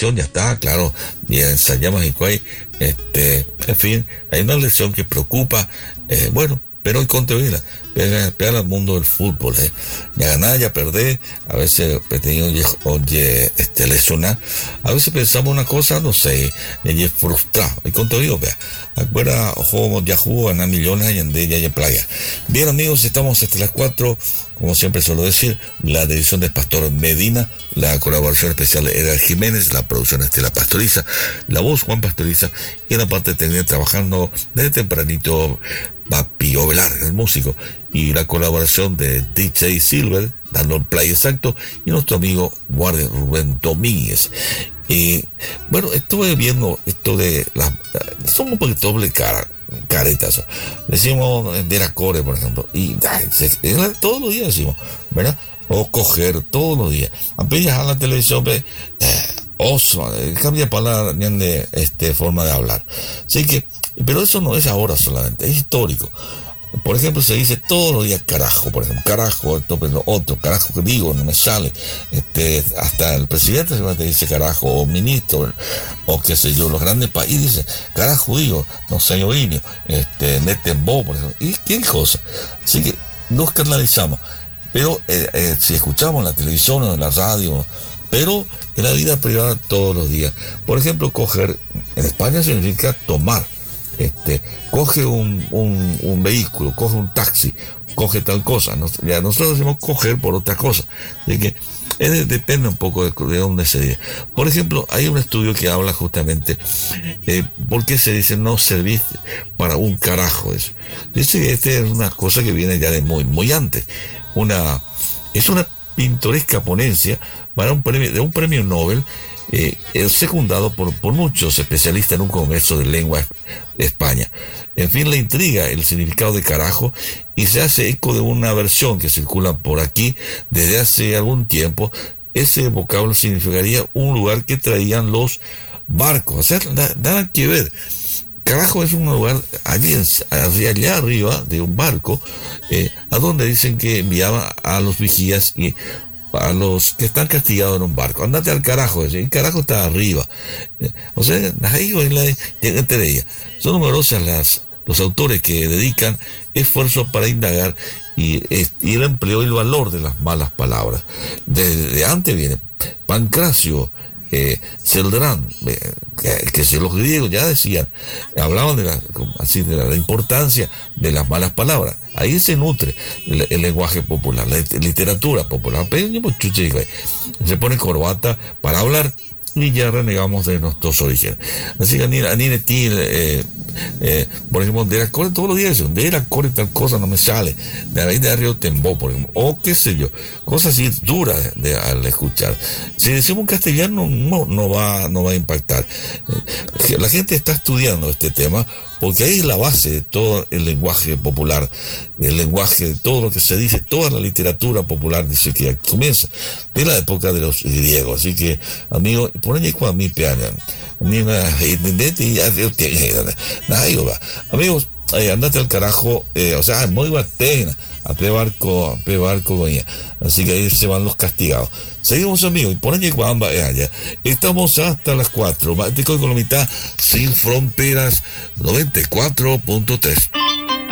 lección, ya está, claro, bien, ensayamos y cuay, en fin, hay una lección que preocupa, bueno, pero hoy contribuirla, pegar al mundo del fútbol, ya ganar, ya perder, a veces oye, lesionar, a veces pensamos una cosa, no sé, y es frustrado, y contribuido, vea, afuera, juego, ya jugó, ganar millones, allá en ya playa. Bien, amigos, estamos hasta las 4, como siempre suelo decir, la dirección del Pastor Medina, la colaboración especial de Edgar Jiménez, la producción Estela Pastoriza, la voz Juan Pastoriza, y en la parte técnica trabajando desde tempranito Papi Ovelar, el músico, y la colaboración de DJ Silver, dando el play exacto, y nuestro amigo Guardia Rubén Domínguez. Y bueno, estuve viendo esto de son un poquito doble caretas. Decimos de la core, por ejemplo, y todos los días decimos, ¿verdad? O coger todos los días. Apenas a la televisión, cambia palabra de forma de hablar. Así que, pero eso no es ahora solamente, es histórico. Por ejemplo, se dice todos los días carajo, por ejemplo, carajo, otro carajo que digo, no me sale. Hasta el presidente se dice carajo, o ministro, o qué sé yo, los grandes países dicen carajo digo, no sé yo, Netembo, por ejemplo, y qué cosa. Así que nos canalizamos. Pero si escuchamos en la televisión o en la radio, pero en la vida privada todos los días. Por ejemplo, coger, en España significa tomar. Coge un vehículo, coge un taxi, coge tal cosa. Nosotros decimos coger por otra cosa. Así que depende un poco de dónde se dice. Por ejemplo, hay un estudio que habla justamente por qué se dice no servir para un carajo. Eso. Dice que es una cosa que viene ya de muy antes. Es una pintoresca ponencia para un premio Nobel, secundado por muchos especialistas en un congreso de lengua de España. En fin, le intriga el significado de carajo y se hace eco de una versión que circula por aquí desde hace algún tiempo. Ese vocablo significaría un lugar que traían los barcos, o sea, nada que ver. Carajo es un lugar allá arriba de un barco, a donde dicen que enviaban a los vigías y a los que están castigados en un barco. Andate al carajo, el carajo está arriba. O sea, entre ellas. Son numerosas los autores que dedican esfuerzos para indagar y el empleo y el valor de las malas palabras. De antes viene Pancracio, Celdrán, que si los griegos ya decían, hablaban de la importancia de las malas palabras. Ahí se nutre el lenguaje popular, la literatura popular. Se pone corbata para hablar y ya renegamos de nuestros orígenes. Así que por ejemplo, de la core todos los días, de la core tal cosa no me sale, de la raíz de Río Tembó, por ejemplo, o qué sé yo, cosas así duras al escuchar. Si decimos castellano no va a impactar. La gente está estudiando este tema porque ahí es la base de todo el lenguaje popular, el lenguaje de todo lo que se dice, toda la literatura popular dice que comienza de la época de los griegos. Así que, amigos, por ahí cuando mi piano, amigos, andate al carajo, muy batena, a pe barco, así que ahí se van los castigados. Seguimos, amigos, y por ahí cuando allá. Estamos hasta las 4. Con la mitad sin fronteras 94.3.